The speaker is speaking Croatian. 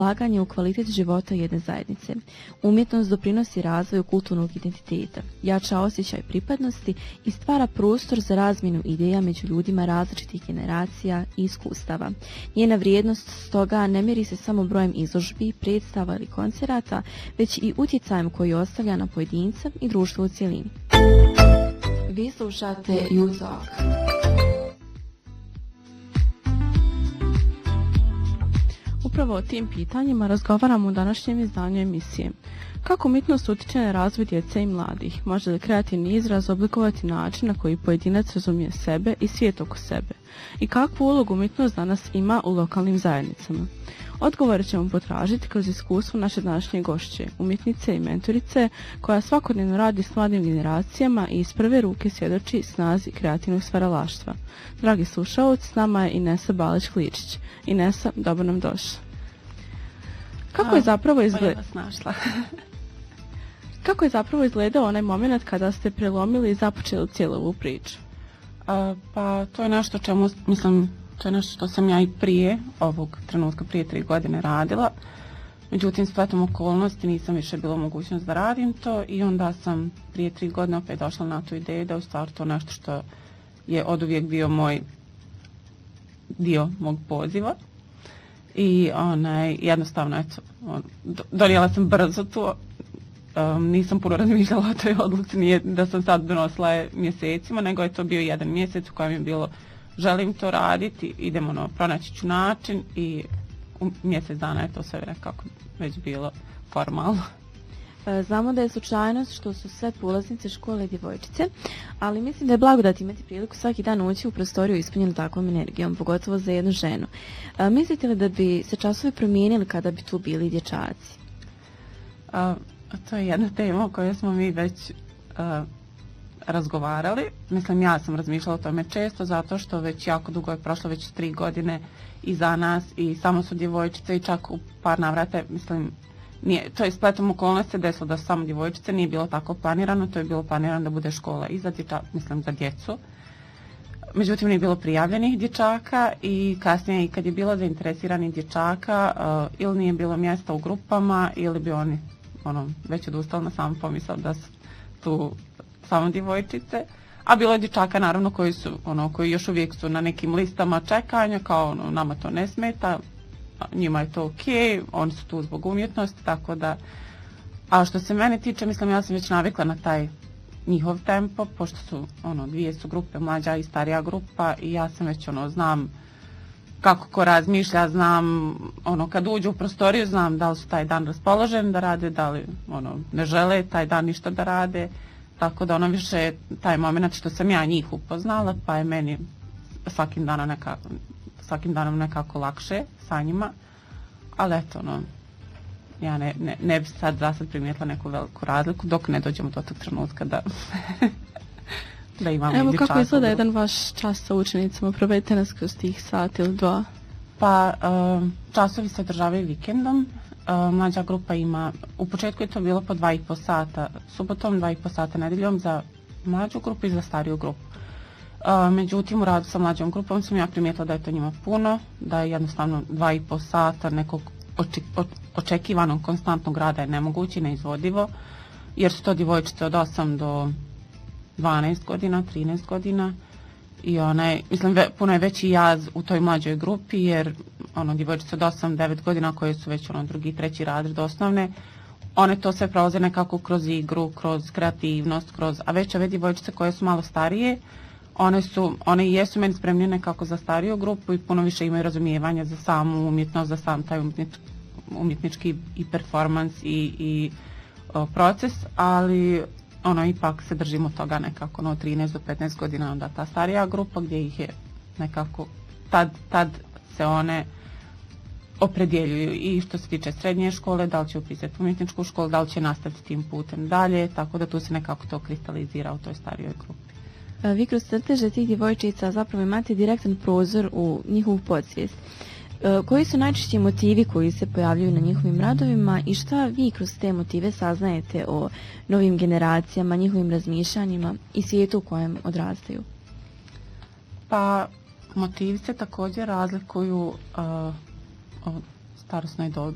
ulaganje u kvalitet života jedne zajednice. Umjetnost doprinosi razvoju kulturnog identiteta, jača osjećaj pripadnosti i stvara prostor za razmjenu ideja među ljudima različitih generacija i iskustava. Njena vrijednost stoga ne mjeri se samo brojem izložbi, predstava ili koncerata, već i utjecajem koji ostavlja na pojedinca i društvo u cjelini. Vi slušate You Talk. Upravo o tim pitanjima razgovaramo u današnjem izdanju emisije. Kako umjetnost utječe na razvoj djece i mladih? Može li kreativni izraz oblikovati način na koji pojedinac razumije sebe i svijet oko sebe? I kakvu ulogu umjetnost danas ima u lokalnim zajednicama? Odgovore ćemo potražiti kroz iskustvo naše današnje gošće, umjetnice i mentorice, koja svakodnevno radi s mladim generacijama i iz prve ruke svjedoči snazi kreativnog stvaralaštva. Dragi slušalci, s nama je Inesa Balić-Kličić. Inesa, dobro nam došla. Kako je zapravo izgledao onaj moment kada ste prelomili i započeli cijelu ovu priču? Pa to je nešto čemu, to je nešto što sam ja i prije ovog trenutka, prije 3 godine radila. Međutim, spletom okolnosti nisam više bila mogućnost da radim to i onda sam prije 3 godine opet došla na tu ideju da u stvari to nešto što je oduvijek bio moj dio mog poziva. I jednostavno, eto, donijela sam brzo to. Nisam puno razmišljala o toj odluci, nije da sam sad donosila mjesecima, nego je to bio jedan mjesec u kojem je bilo želim to raditi, idemo pronaći ću način i u mjesec dana je to sve nekako već bilo formalno. Znamo da je slučajnost što su sve polaznice škole djevojčice, ali mislim da je blagodat imati priliku svaki dan ući u prostoriju ispunjenu takvom energijom, pogotovo za jednu ženu. Mislite li da bi se časovi promijenili kada bi tu bili dječaci? To je jedna tema o kojoj smo mi već razgovarali. Ja sam razmišljala o tome često zato što već jako dugo je prošlo, već 3 godine iza nas i samo su djevojčice i čak u par navrata, to je spletom okolnosti se desilo da su samo djevojčice, nije bilo tako planirano, to je bilo planirano da bude škola i za djecu. Međutim, nije bilo prijavljenih dječaka i kasnije i kad je bilo zainteresiranih dječaka ili nije bilo mjesta u grupama ili bi oni već odustali na sam pomisao da su tu samo djevojčice, a bilo je dječaka naravno koji još uvijek su na nekim listama čekanja, kao nama to ne smeta, njima je to ok, oni su tu zbog umjetnosti, tako da, a što se mene tiče, ja sam već navikla na taj njihov tempo, pošto su, dvije su grupe, mlađa i starija grupa i ja sam već, znam kako ko razmišlja, znam, kad uđu u prostoriju, znam da li su taj dan raspoloženi da rade, da li, ne žele taj dan ništa da rade, tako da više taj moment što sam ja njih upoznala, pa je meni svakim danom nekako lakše sa njima, ali eto, ja ne bi sad primijetila neku veliku razliku dok ne dođemo do tog trenutka da imamo Evo dječaka. Kako izgleda jedan vaš čas sa učenicama, provedite nas kroz tih sat ili 2? Pa časovi se održavaju vikendom, mlađa grupa ima, u početku je to bilo po 2,5 sata, subotom 2,5 sata nedeljom za mlađu grupu i za stariju grupu. Međutim, u radu sa mlađom grupom sam ja primijetila da je to njima puno, da je jednostavno 2,5 sata nekog očekivanog konstantnog rada je nemoguće i neizvodivo, jer su to djevojčice od 8 do 12 godina, 13 godina i puno je veći jaz u toj mlađoj grupi, jer djevojčice od 8-9 godina koje su već drugi, treći razred osnovne, one to sve prolaze nekako kroz igru, kroz kreativnost, a već ove djevojčice koje su malo starije, one jesu meni spremnije nekako za stariju grupu i puno više imaju razumijevanja za samu umjetnost, za sam taj umjetnički i performans i proces, ali ipak se držimo toga nekako od 13 do 15 godina, onda ta starija grupa gdje ih je nekako, tad se one opredjeljuju i što se tiče srednje škole, da li će upisati umjetničku školu, da li će nastaviti tim putem dalje, tako da tu se nekako to kristalizira u toj starijoj grupi. Vi kroz crteže tih djevojčica zapravo imate direktan prozor u njihovu podsvijest. Koji su najčešći motivi koji se pojavljaju na njihovim radovima i šta vi kroz te motive saznajete o novim generacijama, njihovim razmišljanjima i svijetu u kojem odrastaju? Pa motivi se također razlikuju o starosnoj dobi.